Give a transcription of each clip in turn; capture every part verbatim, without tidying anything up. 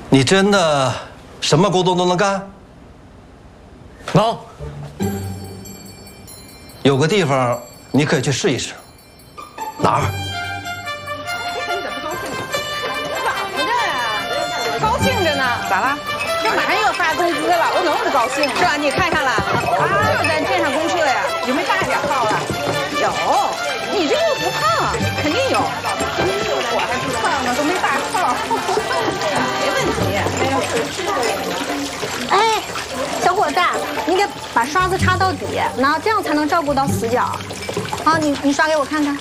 你真的什么工作都能干？ 能。 有个地方你可以去试一试。哪儿？ 你怎么高兴？怎么着呀？高兴着呢。咋了？这马上又要发工资了，我能不高兴吗？是吧？你看上了啊？咱镇上公社呀，有没有大点号啊？有。你这又不胖，肯定有。我还不胖呢，都没大号。没问题。 哎，小伙子，你得把刷子插到底，那这样才能照顾到死角。好，你你刷给我看看。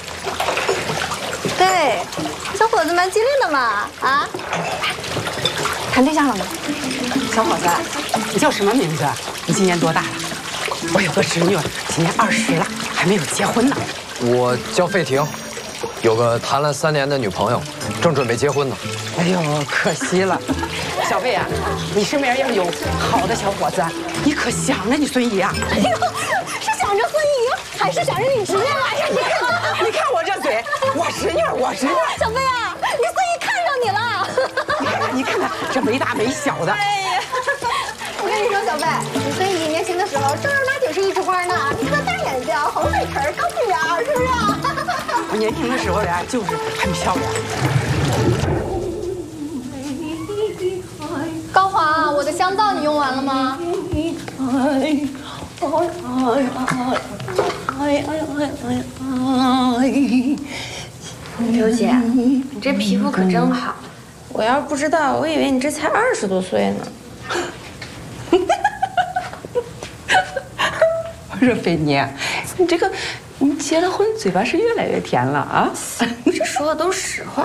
对，小伙子蛮机灵的嘛，啊？谈对象了吗？ 小伙子，你叫什么名字？你今年多大了？我有个侄女，今年二十了，还没有结婚呢。 我叫费婷，有个谈了三年的女朋友，正准备结婚呢。 哎呦，可惜了。小费啊，你身边要是有好的小伙子，你可想着你孙姨啊。 哎呦，是想着孙姨，还是想着你侄女啊？哎呀，你看， 你看我这嘴，我侄女，我侄女。 小飞啊，你孙姨看上你了。 你看看，你看看，这没大没小的。 哎呀，我跟你说，小飞，你孙姨年轻的时候正儿八经是一枝花呢。你看大眼睛，红嘴唇，高鼻梁，是不是？ 我年轻的时候呀，就是很漂亮。 高华，我的香皂你用完了吗？ 刘姐，你这皮肤可真好。我要是不知道，我以为你这才二十多岁呢。 我说菲妮，你这个你结了婚，嘴巴是越来越甜了啊！ 这说的都是实话。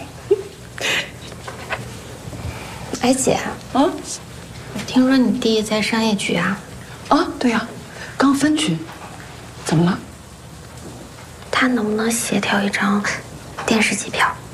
哎，姐， 啊， 我听说你弟在商业局啊？ 啊，对呀，刚分局。怎么了？ 他能不能协调一张电视机票？